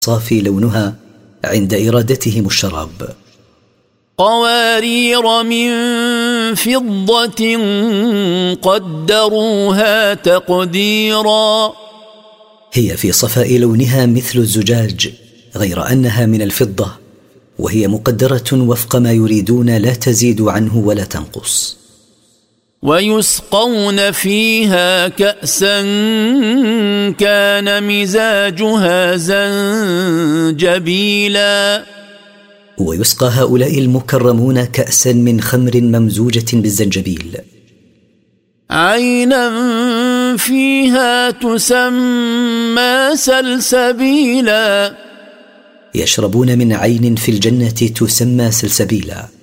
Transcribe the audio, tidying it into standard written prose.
صافي لونها عند إرادتهم الشراب. قوارير من فضة قدروها تقديرا. هي في صفاء لونها مثل الزجاج، غير أنها من الفضة، وهي مقدرة وفق ما يريدون، لا تزيد عنه ولا تنقص. ويسقون فيها كأسا كان مزاجها زنجبيلا. ويسقى هؤلاء المكرمون كأسا من خمر ممزوجة بالزنجبيل، عينا فيها تسمى سلسبيلا. يشربون من عين في الجنة تسمى سلسبيلا.